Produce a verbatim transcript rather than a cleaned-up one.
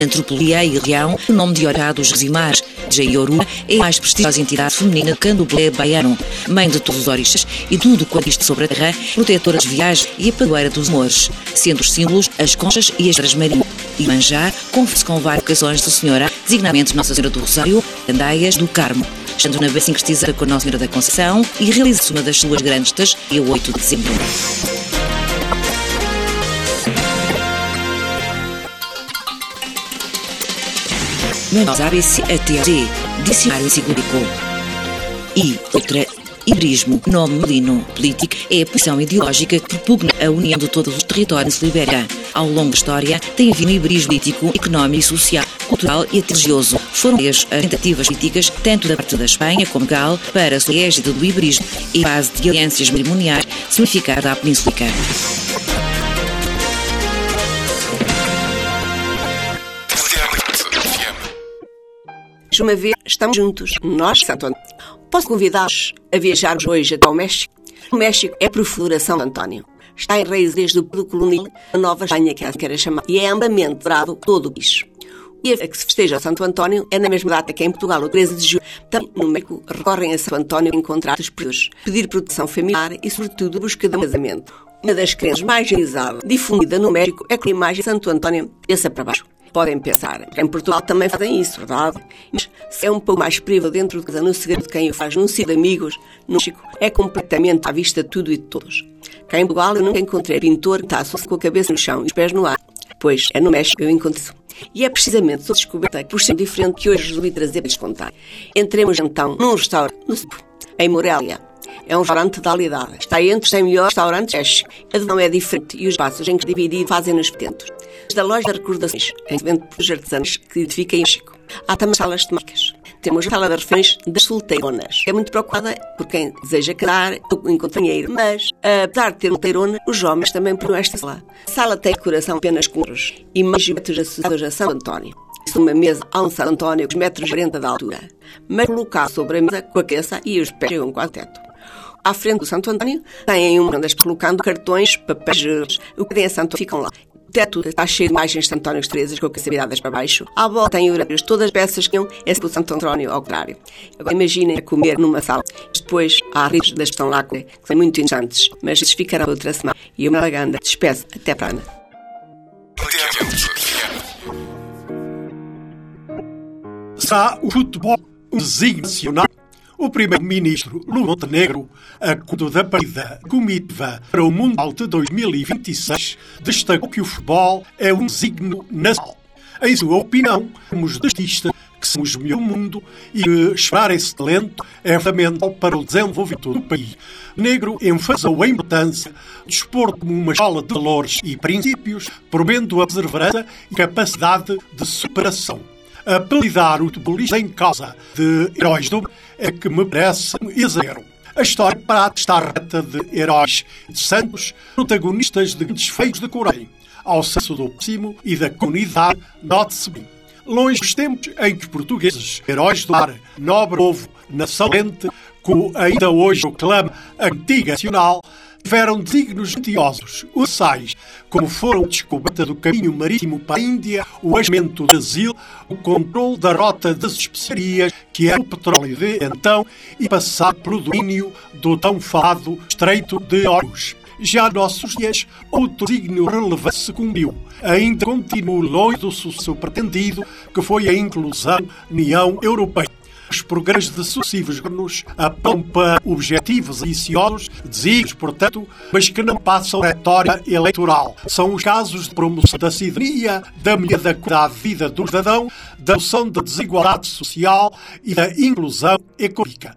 Antropologia e Leão, o nome de Orá dos Rezimares. Jaioru é a mais prestigiosa entidade feminina do candomblé baiano, mãe de todos os orixás e tudo quanto existe sobre a terra, protetora das viagens e a padroeira dos amores, sendo os símbolos as conchas e as estrelas marinhas. E Manjá confere-se com várias vocações do Senhora, designadamente Nossa Senhora do Rosário, Candaias do Carmo, estando na vez sincretizada com Nossa Senhora da Conceição e realiza-se uma das suas grandes festas, dia oito de dezembro. Manual A B C até Z, Dicionário Enciclopédico. E outra, Iberismo, nome melino político, é a posição ideológica que propugna a união de todos os territórios de Libéria. Ao longo da história, tem havido um iberismo político, económico, social, cultural e até religioso. Foram as tentativas políticas, tanto da parte da Espanha como Gal, para a égide do iberismo e base de alianças matrimoniais, significada à Península Ibérica. Uma vez estamos juntos, nós, Santo Antônio. Posso convidá-los a viajarmos hoje até ao México? O México é professora Santo Antônio. Está em raiz desde o período colonial, a Nova Espanha, que ela quer chamar, e é amplamente adorado todo o país. O dia que se festeja Santo Antônio é na mesma data que em Portugal, o treze de julho. Também no México recorrem a Santo Antônio encontrar os períodos, pedir proteção familiar e, sobretudo, busca de um casamento. Uma das crenças mais generalizadas, difundida no México, é que a imagem de Santo Antônio desça para baixo. Podem pensar que em Portugal também fazem isso, verdade? Mas se é um pouco mais privado dentro de casa, no segredo de quem o faz, num círculo de amigos, no México, é completamente à vista de tudo e de todos. Cá em Portugal eu nunca encontrei pintor que está com a cabeça no chão e os pés no ar. Pois é no México que eu encontro isso. E é precisamente sua descoberta que por ser diferente que hoje resolvi trazer para lhes contar. Entremos então num restaurante, no em Morelia. É um restaurante de alidade. Está entre os cem melhores restaurantes México. A não é diferente e os passos em que dividido fazem-nos petentos. Da loja de recordações, em que vende por artesanos que identifiquem em México. Há também salas temáticas. Temos a sala de refeições das solteironas. É muito procurada por quem deseja casar ou encontrar dinheiro. Mas, apesar de ter solteirona, os homens também procuram esta sala. A sala tem decoração apenas com ouros e mais metros associados a Santo Antônio. Uma mesa há um Santo Antônio com metros quarenta de altura, mas colocado sobre a mesa com a cabeça e os pés chegam quase ao teto. À frente do Santo Antônio, têm uma das colocando cartões, papéis, o que tem a Santo ficam lá. O teto está cheio de imagens de Santo Antônio Teresa com a cabeça viradas para baixo. À volta tem horários, todas as peças que iam é para o Santo Antônio ao contrário. Agora imaginem a comer numa sala. Depois há ritos das que estão lá, que são muito interessantes, mas esses ficarão outra semana. E o Malaganda despede até para a Ana. Será o futebol um desígnio nacional? O primeiro-ministro Luís Montenegro, a conta da partida comitiva para o Mundial de dois mil e vinte e seis, destacou que o futebol é um desígnio nacional. Em sua opinião, somos artistas que somos o melhor do mundo e que esperar esse talento é fundamental para o desenvolvimento do país. Negro enfatizou a importância do desporto como uma escola de valores e princípios, promovendo a perseverança e capacidade de superação. Apelidar o futebolista em causa de heróis do é que me parece um exagero. A história para está reta de heróis de santos, protagonistas de grandes feitos de coragem. Ao senso do próximo e da comunidade, note-se bem. Longe dos tempos em que os portugueses, heróis do mar, nobre povo, nação lente, como ainda hoje proclama a antiga nacional, tiveram desígnios grandiosos, universais, como foram a descoberta do caminho marítimo para a Índia, o ageamento do Brasil, o controle da rota das especiarias, que era o petróleo de então, e passar pelo domínio do tão falado Estreito de Hormuz. Já nos nossos dias, outro desígnio relevante se cumpriu. Ainda continua longe do sucesso pretendido, que foi a inclusão na União Europeia. Os programas de sucessivos governos apontam para objetivos ambiciosos, desígnios, portanto, mas que não passam retórica eleitoral. São os casos de promoção da cidadania, da melhoria da qualidade de vida do cidadão, da redução da desigualdade social e da inclusão económica.